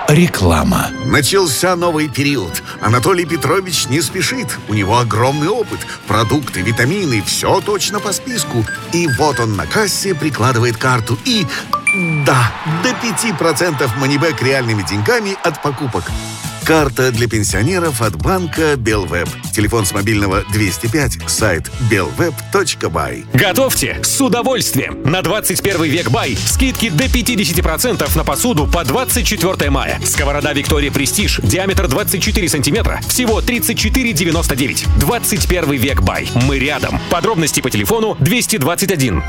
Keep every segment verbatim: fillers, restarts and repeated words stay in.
Реклама. Начался новый период. Анатолий Петрович не спешит. У него огромный опыт. Продукты, витамины, все точно по списку. И вот он на кассе прикладывает карту и... Да, до пяти процентов манибэк реальными деньгами от покупок. Карта для пенсионеров от банка Белвеб. Телефон с мобильного двести пять, сайт белвеб точка бай. Готовьте с удовольствием. На двадцать первый век бай скидки до пятьдесят процентов на посуду по двадцать четвёртое мая. Сковорода Виктория Престиж, диаметр двадцать четыре сантиметра, всего тридцать четыре девяносто девять. двадцать первый век бай. Мы рядом. Подробности по телефону двести двадцать один.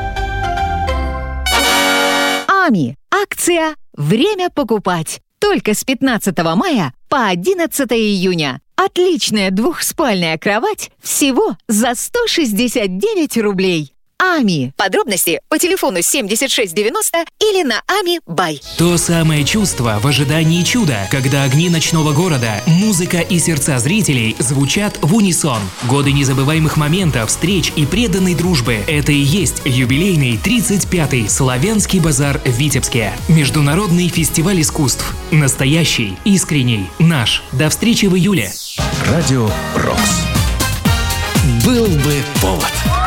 АМИ. Акция «Время покупать». Только с пятнадцатого мая по одиннадцатое июня. Отличная двухспальная кровать всего за сто шестьдесят девять рублей. АМИ. Подробности по телефону семьдесят шесть девяносто или на ами бай. То самое чувство в ожидании чуда, когда огни ночного города, музыка и сердца зрителей звучат в унисон. Годы незабываемых моментов, встреч и преданной дружбы. Это и есть юбилейный тридцать пятый Славянский базар в Витебске. Международный фестиваль искусств. Настоящий, искренний, наш. До встречи в июле. Радио Рокс. Был бы повод.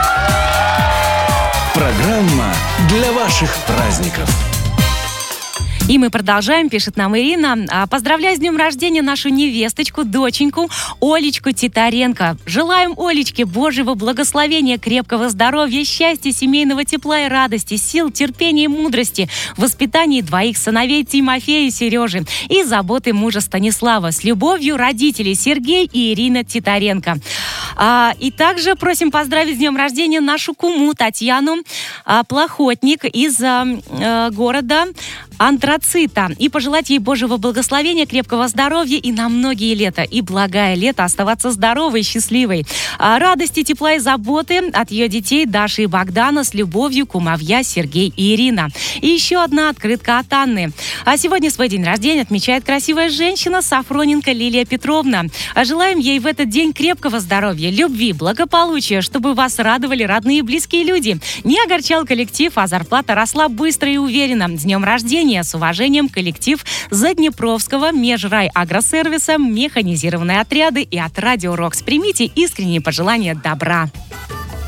Программа для ваших праздников. И мы продолжаем, пишет нам Ирина. Поздравляю с днем рождения нашу невесточку, доченьку Олечку Титаренко. Желаем Олечке Божьего благословения, крепкого здоровья, счастья, семейного тепла и радости, сил, терпения и мудрости в воспитании двоих сыновей Тимофея и Сережи и заботы мужа Станислава. С любовью, родители Сергей и Ирина Титаренко. А, и также просим поздравить с днем рождения нашу куму Татьяну а, Плохотник из а, а, города Антрацита. И пожелать ей Божьего благословения, крепкого здоровья и на многие лета. И благое лето оставаться здоровой и счастливой. А, радости, тепла и заботы от ее детей Даши и Богдана. С любовью, кумовья Сергей и Ирина. И еще одна открытка от Анны. А сегодня свой день рождения отмечает красивая женщина Сафроненко Лилия Петровна. А желаем ей в этот день крепкого здоровья, любви, благополучия, чтобы вас радовали родные и близкие люди. Не огорчал коллектив, а зарплата росла быстро и уверенно. С днем рождения! С уважением, коллектив Заднепровского межрайагросервиса, механизированные отряды и от Радио Рокс. Примите искренние пожелания добра.